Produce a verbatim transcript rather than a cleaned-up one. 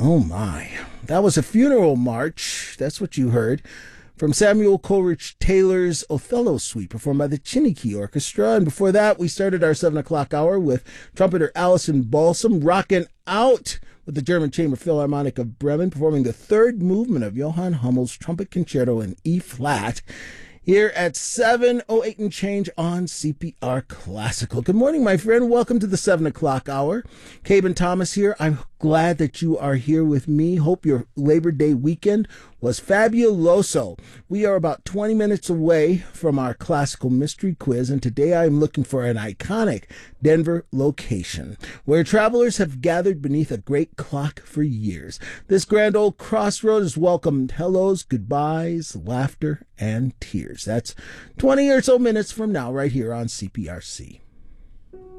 Oh my. That was a funeral march. That's what you heard. From Samuel Coleridge Taylor's Othello Suite, performed by the Chiniki Orchestra. And before that, we started our seven o'clock hour with trumpeter Alison Balsam rocking out with the German Chamber Philharmonic of Bremen, performing the third movement of Johann Hummel's Trumpet Concerto in E-flat. Here at seven oh eight and change on C P R Classical. Good morning, my friend. Welcome to the seven o'clock hour. Caben Thomas here. I'm glad that you are here with me. Hope your Labor Day weekend was fabuloso. We are about twenty minutes away from our classical mystery quiz, and today I'm looking for an iconic Denver location where travelers have gathered beneath a great clock for years. This grand old crossroad has welcomed hellos, goodbyes, laughter, and tears. That's twenty or so minutes from now right here on C P R C.